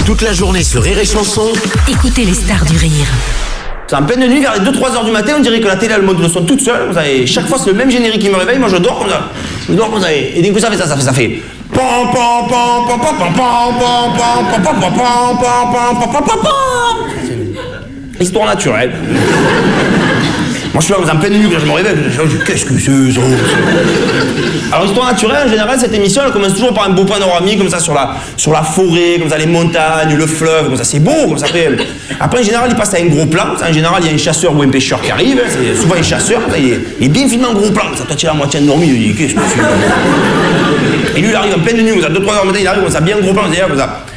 Toute la journée sur Rire et Chanson. Écoutez les stars du rire. C'est en pleine nuit, vers les 2-3 heures du matin, on dirait que la télé elle monte le son toute seule. Vous savez, chaque fois c'est le même générique qui me réveille, moi je dors comme ça. Je dors comme ça. Et d'un coup ça fait ça fait. Histoire naturelle. Moi je suis là en pleine nuit, quand je me réveille, je dis qu'est-ce que c'est ça? Alors histoire naturelle, en général cette émission elle commence toujours par un beau panoramique comme ça sur la forêt, comme ça les montagnes, le fleuve, comme ça c'est beau, comme ça après en général il passe à un gros plan, en général il y a un chasseur ou un pêcheur qui arrive, c'est souvent un chasseur, il est bien filmé en gros plan, ça toi tu es à moitié endormi, il dit qu'est-ce que tu fais? Et lui il arrive en pleine nuit, comme ça 2-3 heures du matin, il arrive comme ça bien gros plan, c'est-à-dire comme ça.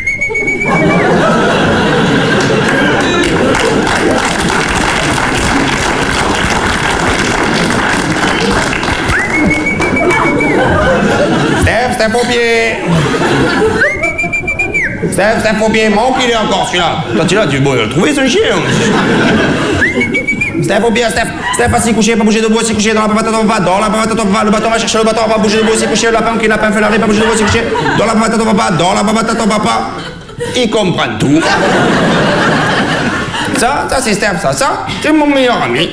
Steph au pied. Steph au pied, mon pied il est encore celui-là. Toi tu es là, tu vas le trouver ce chien. Steph au pied, Steph assis couché, pas bouger debout, assis couché dans la pavata ton papa, dans la pavata ton papa, le bâton va chercher le bâton, pas bouger debout, assis couché, le lapin fait l'arrêt, pas bouger debout, assis couché, dans la pavata ton papa, dans la pavata ton papa. Il comprend tout. Ça c'est Steph, ça c'est mon meilleur ami.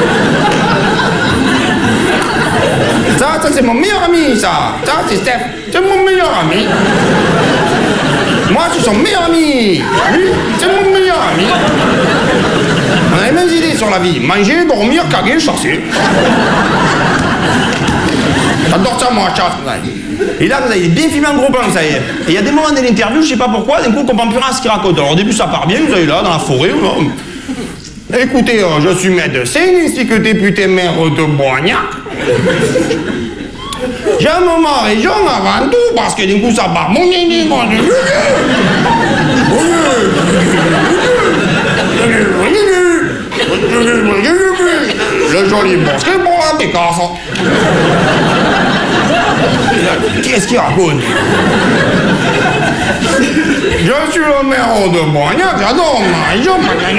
Ça c'est mon meilleur ami, ça c'est Steph, c'est mon meilleur ami. Moi, je suis son meilleur ami. Lui, c'est mon meilleur ami. On a les mêmes idées sur la vie. Manger, dormir, caguer, chasser. J'adore ça, moi, chasse. Et là, vous avez bien filmé en gros plan, ça y est. Et il y a des moments de l'interview, je sais pas pourquoi, d'un coup, on comprend plus rien à ce qu'il raconte. Alors au début, ça part bien, vous allez là, dans la forêt, là. Écoutez, je suis médecin ainsi que député maire de Boignac. J'aime ma région avant tout parce que du coup ça part. Le joli bosquet pour la Picasso. Qu'est-ce qu'il raconte? Je suis le maire de Boignac, j'adore ma région.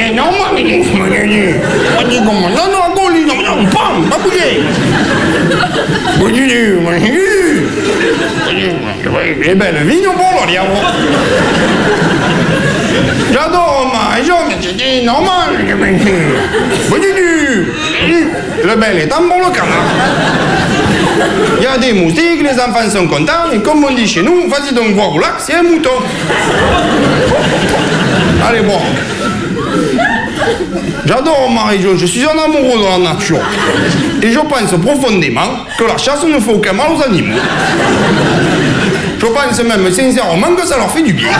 Pas bouger. Les belles vignes au bord, j'adore ma région, mais c'est normal. Le bel est en bon le canard. Il y a des moustiques, les enfants sont contents, et comme on dit chez nous, vas-y donc voir au lac, c'est un mouton. Allez, bon. J'adore ma région, je suis un amoureux de la nature. Et je pense profondément que la chasse ne fait aucun mal aux animaux. Je pense même sincèrement que ça leur fait du bien.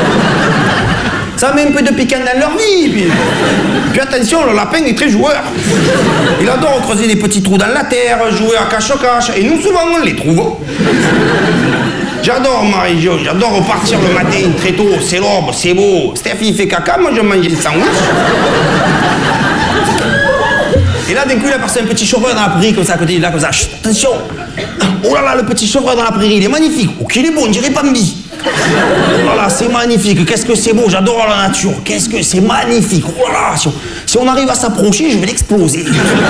Ça met un peu de piquant dans leur vie. Puis attention, le lapin est très joueur. Il adore creuser des petits trous dans la terre, jouer à cache-cache. Et nous, souvent, on les trouve. J'adore ma région, j'adore repartir le matin très tôt, c'est l'aube, c'est beau. Steph, il fait caca, moi je mange des sandwichs. Et là, d'un coup, il a passé un petit chevreuil dans la prairie, comme ça, à côté de là, comme ça. Chut, attention. Oh là là, le petit chevreuil dans la prairie, il est magnifique. Oh, qu'il est beau, on dirait Bambi. Oh là là, c'est magnifique. Qu'est-ce que c'est beau, j'adore la nature. Qu'est-ce que c'est magnifique. Oh là là, si on arrive à s'approcher, je vais l'exploser.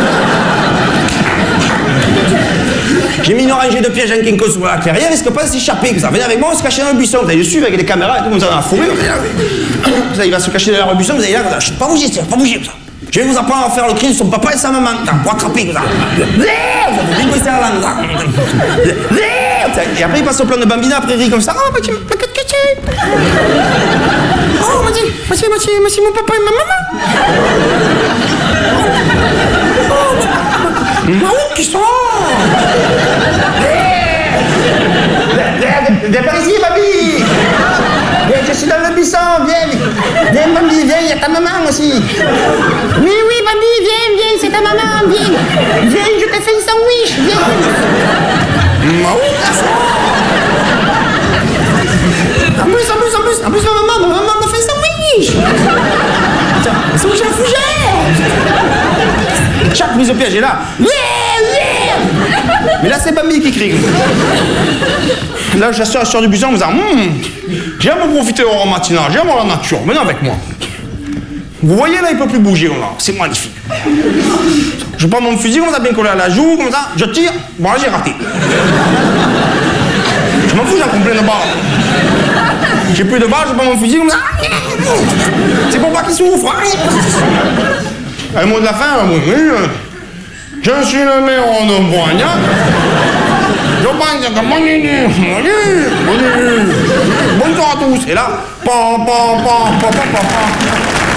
J'ai mis une rangée de pièges en quinconce sur la clairière, est-ce que pas s'échapper comme ça? Venez avec moi, on se cache dans le buisson, vous allez le suivre avec des caméras et tout, comme ça dans la forêt. Vous allez, il va se cacher derrière le buisson, vous allez là, comme ça. Chut, pas bouger, pas bouger comme ça. Je vais vous apprendre à faire le cri de son papa et sa maman, pour attraper comme ça. Vous allez bien baisser la langue, ça. Et après, il passe au plan de Bambina, après il rit comme ça. Oh, ma oh, merci mon papa et ma maman. Oh, qui sont? Viens par ici, Babi. Viens, je suis dans le buisson, viens, Babi, viens, il y a ta maman aussi. Oui, Babi, viens, c'est ta maman, viens, je te fais une sandwich, viens. En plus, ma maman m'a fait un sandwich. C'est où j'ai la fougère. Chaque mise au piège est là. Mais là, c'est Bambi qui crie. Là, je sors du buisson en me disant j'aime profiter au matinal, j'aime la nature, venez avec moi. Vous voyez là, il ne peut plus bouger, c'est magnifique. Je prends mon fusil, on a bien collé à la joue, comme ça, je tire, bon là j'ai raté. Je m'en fous, j'en prends plein de balles. J'ai plus de balles, j'ai pas mon fusil comme ça. C'est pour pas qu'il souffre. Un mot de la fin, oui. Je suis le maire de Boignat. Je pense que bonsoir à tous. Et là,